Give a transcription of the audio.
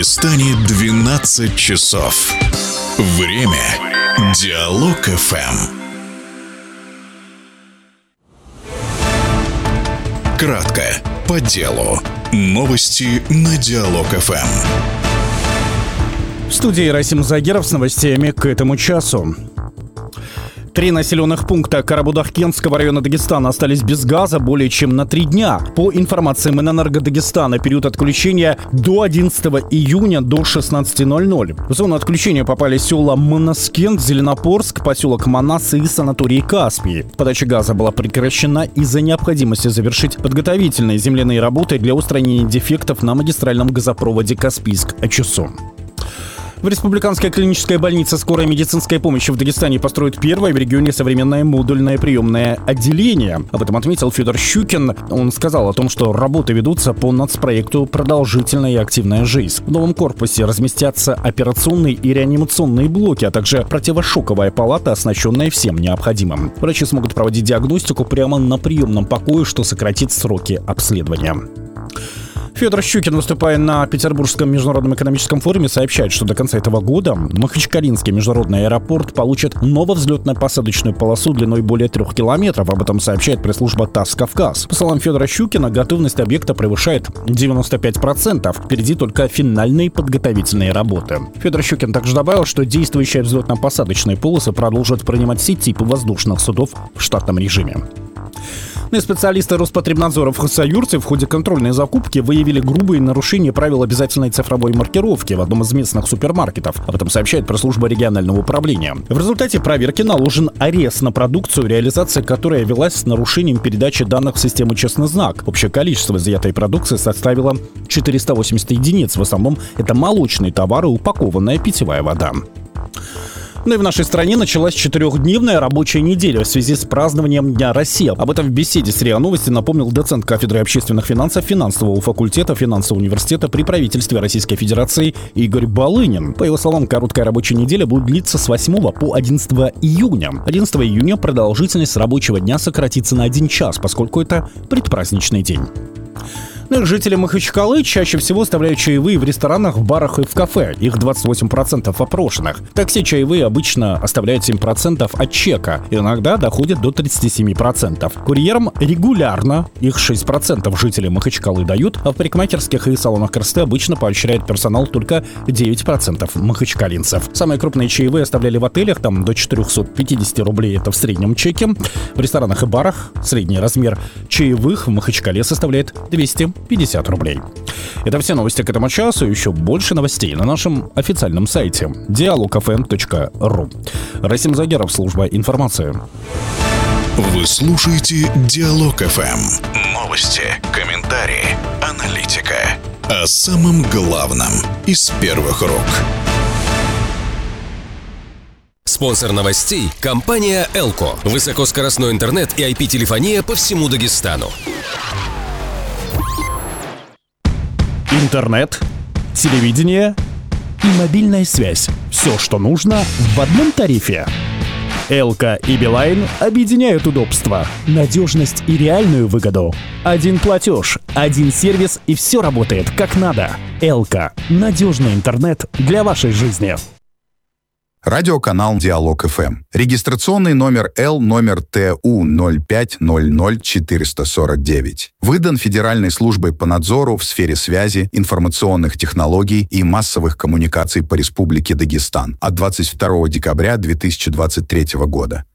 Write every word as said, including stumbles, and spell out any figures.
Дагестане двенадцать часов. Время Диалог эф эм. Кратко, по делу. Новости на Диалог эф эм. В студии Расим Загиров с новостями к этому часу. Три населенных пункта Карабудах-Кентского района Дагестана остались без газа более чем на три дня. По информации Минэнерго Дагестана, период отключения до одиннадцатого июня до шестнадцати ноль-ноль. В зону отключения попали села Манаскент, Зеленопорск, поселок Манас и санаторий Каспий. Подача газа была прекращена из-за необходимости завершить подготовительные земляные работы для устранения дефектов на магистральном газопроводе Каспийск-Очесу. В Республиканской клинической больнице скорой медицинской помощи в Дагестане построят первое в регионе современное модульное приемное отделение. Об этом отметил Федор Щукин. Он сказал о том, что работы ведутся по нацпроекту «Продолжительная и активная жизнь». В новом корпусе разместятся операционные и реанимационные блоки, а также противошоковая палата, оснащенная всем необходимым. Врачи смогут проводить диагностику прямо на приемном покое, что сократит сроки обследования. Федор Щукин, выступая на Петербургском международном экономическом форуме, сообщает, что до конца этого года Махачкалинский международный аэропорт получит нововзлетно-посадочную полосу длиной более трех километров. Об этом сообщает пресс-служба ТАСС «Кавказ». По словам Федора Щукина, готовность объекта превышает девяносто пять процентов. Впереди только финальные подготовительные работы. Федор Щукин также добавил, что действующие взлетно-посадочные полосы продолжат принимать все типы воздушных судов в штатном режиме. Ну и специалисты Роспотребнадзора в Хасавюрте в ходе контрольной закупки выявили грубые нарушения правил обязательной цифровой маркировки в одном из местных супермаркетов. Об этом сообщает пресс-служба регионального управления. В результате проверки наложен арест на продукцию, реализация которой велась с нарушением передачи данных в систему «Честный знак». Общее количество изъятой продукции составило четыреста восемьдесят единиц. В основном это молочные товары, упакованная питьевая вода. Ну и в нашей стране началась четырехдневная рабочая неделя в связи с празднованием Дня России. Об этом в беседе с РИА Новости напомнил доцент кафедры общественных финансов финансового факультета финансового университета при правительстве Российской Федерации Игорь Балынин. По его словам, короткая рабочая неделя будет длиться с восьмого по одиннадцатое июня. одиннадцатого июня продолжительность рабочего дня сократится на один час, поскольку это предпраздничный день. Ну и жители Махачкалы чаще всего оставляют чаевые в ресторанах, в барах и в кафе. Их двадцать восемь процентов опрошенных. Такси чаевые обычно оставляют семь процентов от чека. Иногда доходят до тридцать семь процентов. Курьерам регулярно их шесть процентов жители Махачкалы дают, а в парикмахерских и салонах красоты обычно поощряет персонал только девять процентов махачкалинцев. Самые крупные чаевые оставляли в отелях, там до четыреста пятьдесят рублей, это в среднем чеке. В ресторанах и барах средний размер чаевых в Махачкале составляет двести пятьдесят рублей. Это все новости к этому часу. Еще больше новостей на нашем официальном сайте диалог эф эм точка ру. Расим Загиров, служба информации. Вы слушаете Диалог эф эм. Новости, комментарии, аналитика. О самом главном из первых рук. Спонсор новостей – компания «Элко». Высокоскоростной интернет и ай пи-телефония по всему Дагестану. Интернет, телевидение и мобильная связь. Все, что нужно в одном тарифе. Элко и Билайн объединяют удобства, надежность и реальную выгоду. Один платеж, один сервис и все работает как надо. Элко – надежный интернет для вашей жизни. Радиоканал Диалог эф эм. Регистрационный номер Л номер Т У ноль пять ноль ноль четыре сорок девять. Выдан Федеральной службой по надзору в сфере связи, информационных технологий и массовых коммуникаций по Республике Дагестан от двадцать второго декабря две тысячи двадцать третьего года.